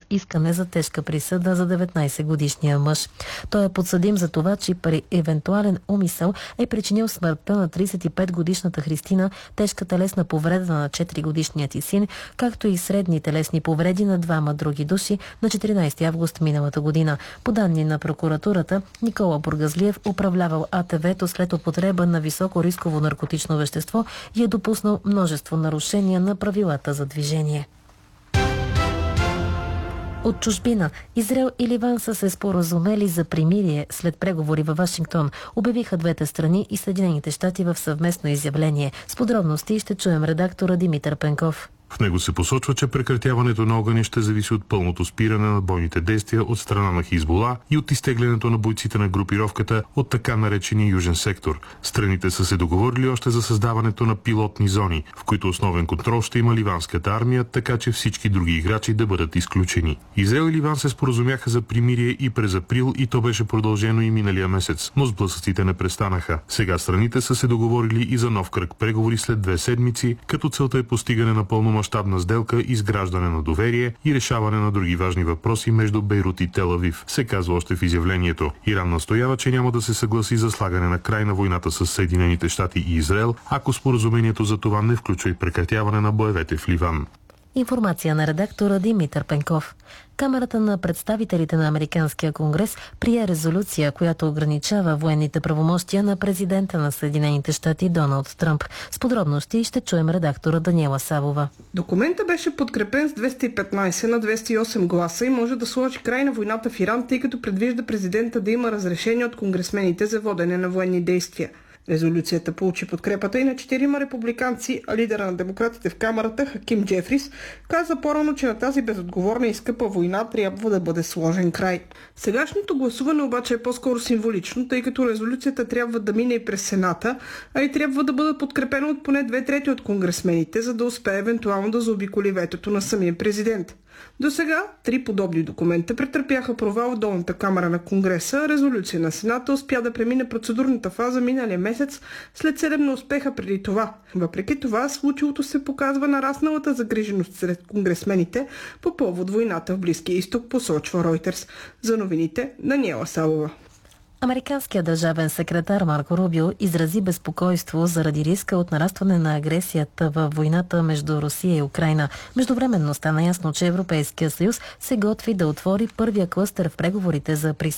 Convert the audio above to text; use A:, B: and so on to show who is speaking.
A: искане за тежка присъда за 19-годишния мъж. Той е подсъдим за това, че при евентуален умисъл е причинил смъртта на 35-годишната Христина, тежка телесна повреда на 4-годишният й син, както и средни телесни повреди на двама други души на 14 август миналата година. По данни на прокуратурата, Никола Бургазлиев управлявал АТВ-то след употреба на високо рисково наркотично вещество и е допуснал множество нарушения на правилата за движение. От чужбина, Израел и Ливан са се споразумели за примирие след преговори във Вашингтон, обявиха двете страни и Съединените щати в съвместно изявление. С подробности ще чуем редактора Димитър Пенков.
B: В него се посочва, че прекратяването на огъня ще зависи от пълното спиране на бойните действия от страна на Хизбула и от изтеглянето на бойците на групировката от така наречения Южен сектор. Страните са се договорили още за създаването на пилотни зони, в които основен контрол ще има ливанската армия, така че всички други играчи да бъдат изключени. Израел и Ливан се споразумяха за примирие и през април и то беше продължено и миналия месец, но сблъсъците не престанаха. Сега страните са се договорили и за нов кръг преговори след 2 седмици, като целта е постигане на пълномащабна сделка, изграждане на доверие и решаване на други важни въпроси между Бейрут и Тел Авив, се казва още в изявлението. Иран настоява, че няма да се съгласи за слагане на край на войната с Съединените щати и Израел, ако споразумението за това не включва и прекратяване на боевете в Ливан.
A: Информация на редактора Димитър Пенков. Камерата на представителите на Американския конгрес прие резолюция, която ограничава военните правомощия на президента на Съединените щати Доналд Тръмп. С подробности ще чуем редактора Даниела Савова.
C: Документът беше подкрепен с 215 на 208 гласа и може да сложи край на войната в Иран, тъй като предвижда президента да има разрешение от конгресмените за водене на военни действия. Резолюцията получи подкрепата и на 4 републиканци, а лидера на демократите в камерата Хаким Джефрис каза по-рано, че на тази безотговорна и скъпа война трябва да бъде сложен край. Сегашното гласуване обаче е по-скоро символично, тъй като резолюцията трябва да мине и през Сената, а и трябва да бъде подкрепена от поне 2/3 от конгресмените, за да успее евентуално да заобиколи ветото на самия президент. До сега 3 подобни документа претърпяха провал в долната камара на Конгреса. Резолюция на Сената успя да премине процедурната фаза миналия месец след 7 неуспеха преди това. Въпреки това, случилото се показва нарасналата загриженост сред конгресмените по повод войната в Близкия изток, посочва Reuters. За новините Даниела Савова.
A: Американският държавен секретар Марко Рубио изрази безпокойство заради риска от нарастване на агресията във войната между Русия и Украйна. Междувременно стана ясно, че Европейския съюз се готви да отвори първия клъстер в преговорите за